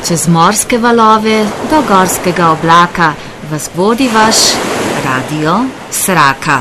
Čez morske valove do gorskega oblaka vas vodi vaš Radio Sraka.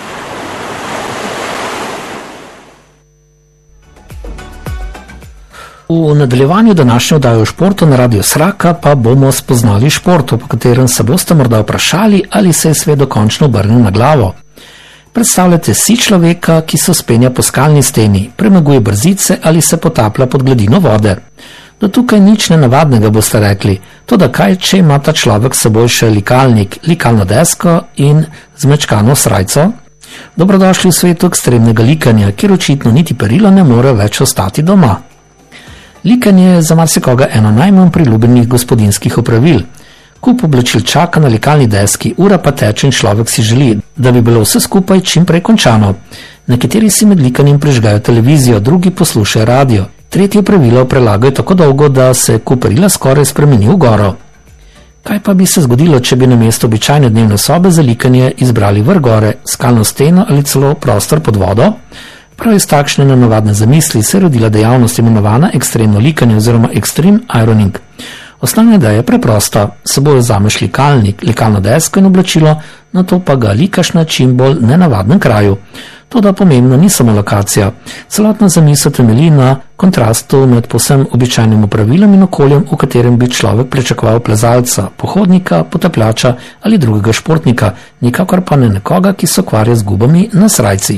V nadaljevanju današnje oddaje o športu na Radio Sraka pa bomo spoznali šport, po katerem se boste morda vprašali, ali se je svet dokončno obrnil na glavo. Predstavljate si človeka, ki se vzpenja po skalni steni, premaguje brzice ali se potaplja pod gladino vode. Do tukaj nič nenavadnega, boste rekli. Toda kaj, če ima ta človek s seboj še likalnik, likalno desko in zmečkano srajco? Dobrodošli v svetu ekstremnega likanja, kjer očitno niti perilo ne more več ostati doma. Likanje je za marsikoga eno najmanj priljubljenih gospodinjskih opravil. Kup oblačil čaka na likalni deski, ura pa teče in človek si želi, da bi bilo vse skupaj čim prej končano. Nekateri si med likanjem prižgajo televizijo, drugi poslušajo radio. Tretje pravilo prelagajo tako dolgo, da se kup perila skoraj spremeni v goro. Kaj pa bi se zgodilo, če bi namesto običajne dnevne sobe za likanje izbrali vrh gore, skalno steno ali celo prostor pod vodo? Prav iz takšne nenavadne zamisli se je rodila dejavnost imenovana ekstremno likanje oziroma extreme ironing. Osnovna ideja je preprosta, s seboj vzameš likalnik, likalno desko in oblačilo, nato pa ga likaš na čim bolj nenavadnem kraju. Toda pomembna ni samo lokacija. Celotna zamisel temelji na kontrastu med povsem običajnim opravilom in okoljem, v katerem bi človek pričakoval plezalca, pohodnika, potapljača ali drugega športnika, nikakor pa ne nekoga, ki se ukvarja z gubami na srajci.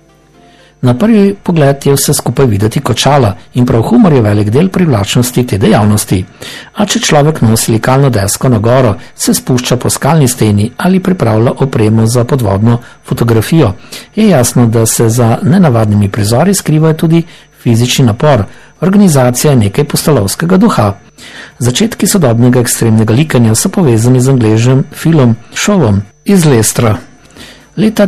Na prvi pogled je vse skupaj videti kot šala in prav humor je velik del privlačnosti te dejavnosti. A če človek nosi likalno desko na goro, se spušča po skalni steni ali pripravlja opremo za podvodno fotografijo, je jasno, da se za nenavadnimi prizori skriva tudi fizični napor. Organizacija je nekaj pustolovskega duha. Začetki sodobnega ekstremnega likanja so povezani z Angležem Philom Showom iz Leicestra. Leta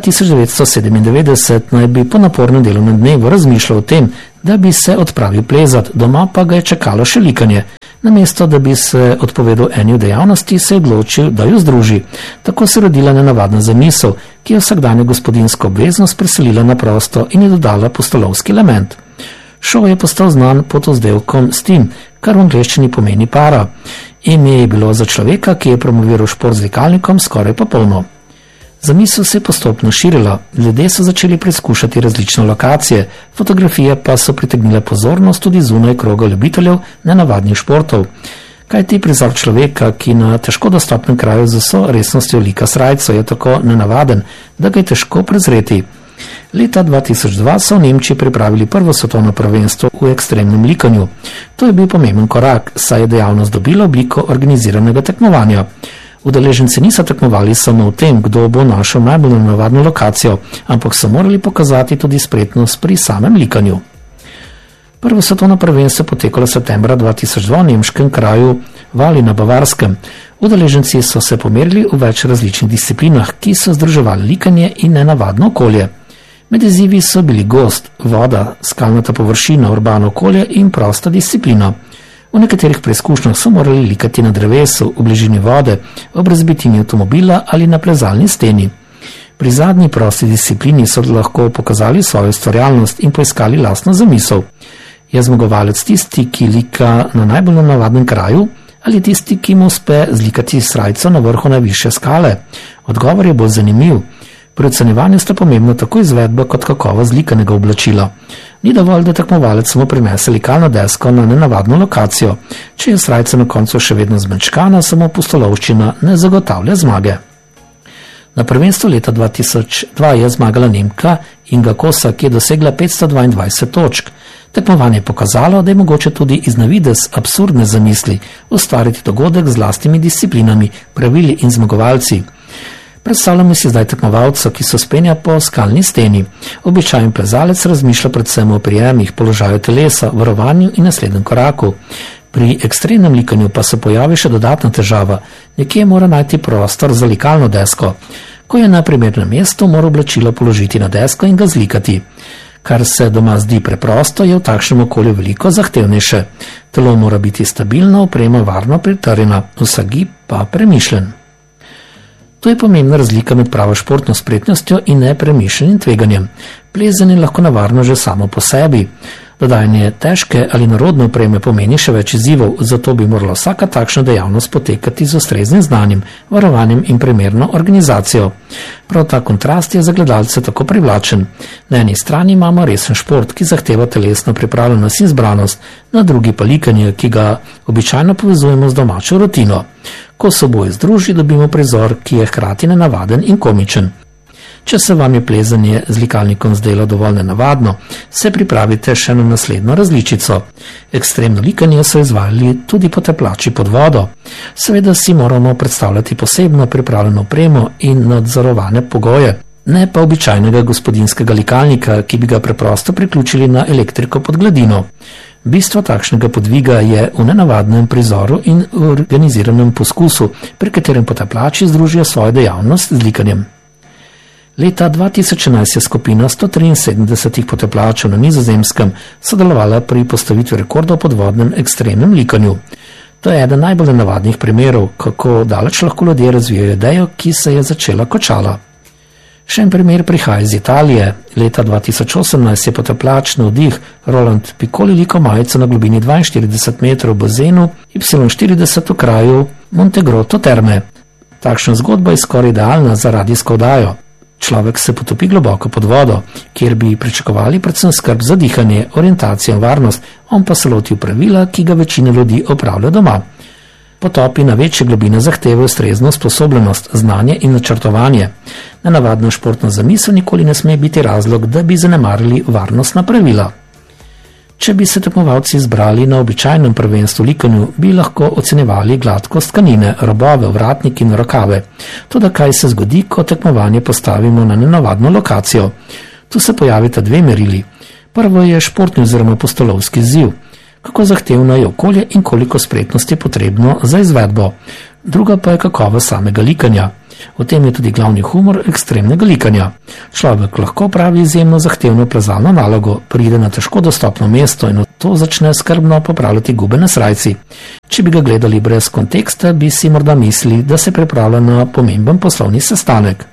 1997 naj bi po napornem delovnem dnevu razmišljal o tem, da bi se odpravil plezat, doma pa ga je čakalo še likanje. Namesto, da bi se odpovedal eni od dejavnosti, se je odločil, da jo združi. Tako se je rodila nenavadna zamisel, ki je vsakdanjo gospodinjsko obveznost preselila na prosto in je dodala pustolovski element. Šov je postal znan pod vzdevkom Steam, kar v angleščini pomeni para. Ime je bilo za človeka, ki je promoviral šport z likalnikom, skoraj popolno. Zamisel se je postopno širila, ljudje so začeli preizkušati različne lokacije, fotografije pa so pritegnile pozornost tudi zunaj kroga ljubiteljev nenavadnih športov. Kaj ti prizor človeka, ki na težko dostopnem kraju z vso resnostjo lika srajco, je tako nenavaden, da ga je težko prezreti. Leta 2002 so v Nemčiji pripravili prvo svetovno prvenstvo v ekstremnem likanju. To je bil pomemben korak, saj je dejavnost dobila obliko organiziranega tekmovanja. Udeleženci niso tekmovali samo v tem, kdo bo našel najbolj nenavadno lokacijo, ampak so morali pokazati tudi spretnost pri samem likanju. Prvo svetovno prvenstvo je potekalo septembra 2002 v nemškem kraju Vali na Bavarskem. Udeleženci so se pomerili v več različnih disciplinah, ki so združevali likanje in nenavadno okolje. Med izzivi so bili gozd, voda, skalnata površina, urbano okolje in prosta disciplina. V nekaterih preizkušnjah so morali likati na drevesu, v bližini vode, ob razbitini avtomobila ali na plezalni steni. Pri zadnji prosti disciplini so lahko pokazali svojo ustvarjalnost in poiskali lastno zamisel. Je zmagovalec tisti, ki lika na najbolj nenavadnem kraju, ali tisti, ki mu uspe zlikati srajco na vrhu najvišje skale? Odgovor je bolj zanimiv. Pri ocenjevanju sta pomembna tako izvedba kot kakovost zlikanega oblačila. Ni dovolj, da tekmovalec samo prinese likalno desko na nenavadno lokacijo. Če je srajca na koncu še vedno zmečkana, samo pustolovščina ne zagotavlja zmage. Na prvenstvu leta 2002 je zmagala Nemka Inga Kosa, ki je dosegla 522 točk. Tekmovanje je pokazalo, da je mogoče tudi iz navidez absurdne zamisli ustvariti dogodek z lastnimi disciplinami, pravili in zmagovalci. Predstavljamo si zdaj tekmovalca, ki se vzpenja po skalni steni. Običajen plezalec razmišlja predvsem o prijemih, položaju telesa, varovanju in naslednjem koraku. Pri ekstremnem likanju pa se pojavi še dodatna težava. Nekje mora najti prostor za likalno desko. Ko je na primernem mestu, mora oblačilo položiti na desko in ga zlikati. Kar se doma zdi preprosto, je v takšnem okolju veliko zahtevnejše. Telo mora biti stabilno, oprema varno pritrjena, vsak gib pa premišljen. To je pomembna razlika med pravo športno spretnostjo in nepremišljenim tveganjem. Plezanje je lahko nevarno že samo po sebi. Dodajanje težke ali narodne opreme pomeni še več izzivov, zato bi morala vsaka takšna dejavnost potekati z ustreznim znanjem, varovanjem in primerno organizacijo. Prav ta kontrast je za gledalce tako privlačen. Na eni strani imamo resen šport, ki zahteva telesno pripravljenost in zbranost, na drugi pa likanje, ki ga običajno povezujemo z domačo rutino. Ko se oboje združi, dobimo prizor, ki je hkrati nenavaden in komičen. Če se vam je plezanje z likalnikom zdelo dovolj nenavadno, se pripravite še na naslednjo različico. Ekstremno likanje so izvajali tudi potepljači pod vodo. Seveda si moramo predstavljati posebno pripravljeno opremo in nadzorovane pogoje, ne pa običajnega gospodinjskega likalnika, ki bi ga preprosto priključili na elektriko pod gladino. Bistvo takšnega podviga je v nenavadnem prizoru in organiziranem poskusu, pri katerem potepljači združijo svojo dejavnost z likanjem. Leta 2011 je skupina 173 potepljačev na Nizozemskem sodelovala pri postavitvi rekordov v podvodnem ekstremnem likanju. To je eden najbolj nenavadnih primerov, kako daleč lahko ljudje razvijajo idejo, ki se je začela kočala. Še en primer prihaja iz Italije. Leta 2018 je potepljač na vdih Roland Piccoli likal majico na globini 42 metrov v bazenu Y40 v kraju Montegrotto Terme. Takšna zgodba je skoraj idealna za radijsko oddajo. Človek se potopi globoko pod vodo, kjer bi pričakovali predvsem skrb za dihanje, orientacijo in varnost, on pa se loti pravila, ki ga večina ljudi opravlja doma. Potopi na večje globine zahtevajo ustrezno usposobljenost, znanje in načrtovanje. Nenavadna športna zamisel nikoli ne sme biti razlog, da bi zanemarili varnostna pravila. Če bi se tekmovalci zbrali na običajnem prvenstvu likanju, bi lahko ocenjevali gladkost tkanine, robove, ovratnike in rokave. Toda kaj se zgodi, ko tekmovanje postavimo na nenavadno lokacijo? Tu se pojavita dve merili. Prvo je športni oziroma postolovski izziv. Kako zahtevno je okolje in koliko spretnosti je potrebno za izvedbo. Druga pa je kakovost samega likanja. V tem je tudi glavni humor ekstremnega likanja. Človek lahko pravi izjemno zahtevno plezalno nalogo, pride na težko dostopno mesto in to začne skrbno popravljati gube na srajci. Če bi ga gledali brez konteksta, bi si morda mislili, da se pripravlja na pomemben poslovni sestanek.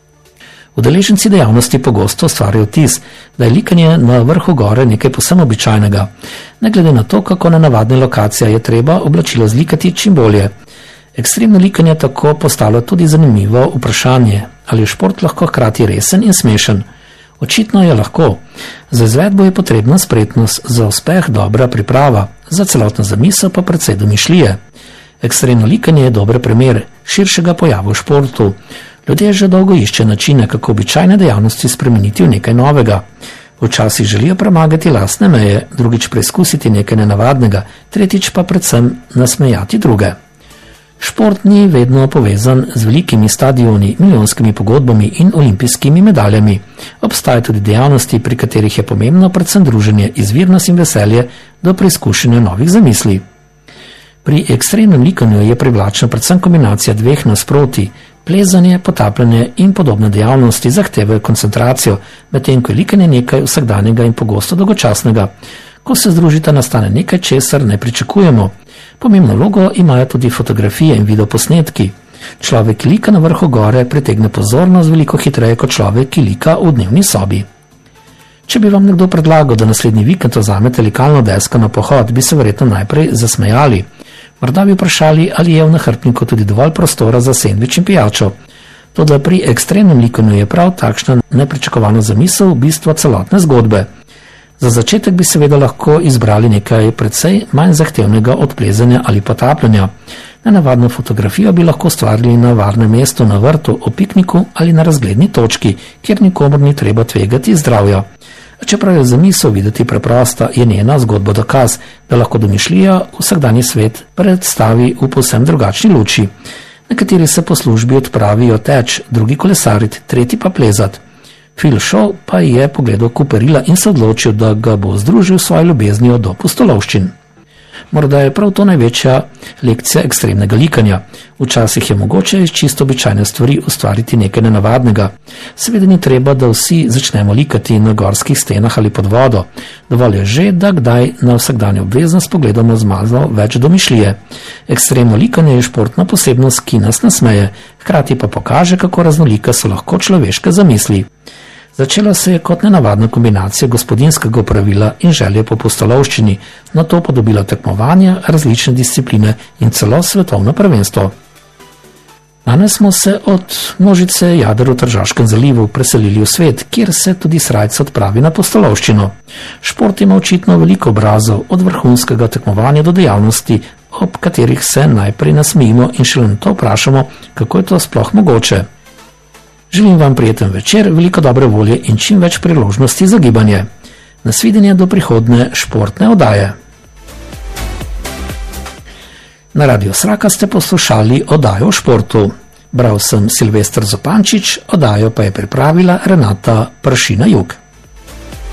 Udeleženci dejavnosti pogosto ustvarjajo vtis, da je likanje na vrhu gore nekaj povsem običajnega. Ne glede na to, kako nenavadna lokacija, je treba oblačilo zlikati čim bolje. Ekstremno likanje tako postavlja tudi zanimivo vprašanje, ali je šport lahko hkrati resen in smešen. Očitno je lahko. Za izvedbo je potrebna spretnost, za uspeh dobra priprava, za celotno zamisel pa precej domišljije. Ekstremno likanje je dober primer širšega pojava v športu. Ljudje že dolgo iščejo načine, kako običajne dejavnosti spremeniti v nekaj novega. Včasih želijo premagati lastne meje, drugič preizkusiti nekaj nenavadnega, tretjič pa predvsem nasmejati druge. Šport ni vedno povezan z velikimi stadioni, milijonskimi pogodbami in olimpijskimi medaljami. Obstajajo tudi dejavnosti, pri katerih je pomembno predvsem druženje, izvirnost in veselje do preizkušanja novih zamisli. Pri ekstremnem likanju je privlačna predvsem kombinacija dveh nasprotij. Plezanje, potapljanje in podobne dejavnosti zahtevajo koncentracijo, medtem ko je likanje nekaj vsakdanjega in pogosto dolgočasnega. Ko se združita, nastane nekaj, česar ne pričakujemo. Pomembno vlogo imajo tudi fotografije in videoposnetki. Človek, ki lika na vrhu gore, pritegne pozornost veliko hitreje kot človek, ki lika v dnevni sobi. Če bi vam nekdo predlagal, da naslednji vikend vzamete likalno desko na pohod, bi se verjetno najprej zasmejali. Morda bi vprašali, ali je v nahrbtniku tudi dovolj prostora za sendvič in pijačo. Toda pri ekstremnem likanju je prav takšna nepričakovana zamisel v bistvu celotne zgodbe. Za začetek bi seveda lahko izbrali nekaj precej manj zahtevnega od plezanja ali potapljanja. Nenavadno fotografijo bi lahko ustvarili na varnem mestu, na vrtu, o pikniku ali na razgledni točki, kjer nikomor ni treba tvegati zdravja. Čeprav je zamisel videti preprosta, je njena zgodba dokaz, da lahko domišljija vsakdanji svet predstavi v povsem drugačni luči. Nekateri se po službi odpravijo teč, drugi kolesarit, tretji pa plezat. Phil Shaw pa je pogledal Cooperilla in se odločil, da ga bo združil s svojo ljubeznijo do pustolovščin. Morda je prav to največja lekcija ekstremnega likanja. Včasih je mogoče iz čisto običajne stvari ustvariti nekaj nenavadnega. Seveda ni treba, da vsi začnemo likati na gorskih stenah ali pod vodo. Dovolj je že, da kdaj na vsakdanjo obveznost pogledamo z malo več domišljije. Ekstremno likanje je športna posebnost, ki nas nasmeje, hkrati pa pokaže, kako raznolika so lahko človeške zamisli. Začelo se je kot nenavadna kombinacija gospodinjskega opravila in želje po pustolovščini, nato pa dobilo tekmovanja, različne discipline in celo svetovno prvenstvo. Danes smo se od množice jader v Tržaškem zalivu preselili v svet, kjer se tudi srajca odpravi na pustolovščino. Šport ima očitno veliko obrazov, od vrhunskega tekmovanja do dejavnosti, ob katerih se najprej nasmejimo in šele nato vprašamo, kako je to sploh mogoče. Želim vam prijeten večer, veliko dobre volje in čim več priložnosti za gibanje. Nasvidenje do prihodne športne oddaje. Na Radio Sraka ste poslušali oddajo o športu. Bral sem Silvester Zopančič, oddajo pa je pripravila Renata Pršina-Jug.